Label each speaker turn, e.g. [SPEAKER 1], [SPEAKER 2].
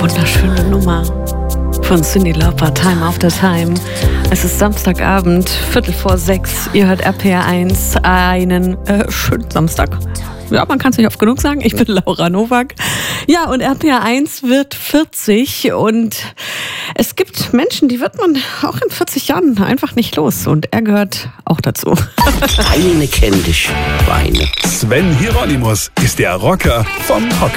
[SPEAKER 1] Wunderschöne Nummer von Cyndi Lauper, Time After Time. Es ist Samstagabend, 5:45. Ihr hört RPR 1, einen schönen Samstag. Ja, man kann es nicht oft genug sagen. Ich bin Laura Nowak. Ja, und RPR 1 wird 40 und es gibt Menschen, die wird man auch in 40 Jahren einfach nicht los. Und er gehört auch dazu.
[SPEAKER 2] Eine kennt dich, Weine.
[SPEAKER 3] Sven Hieronymus ist der Rocker vom Hocker.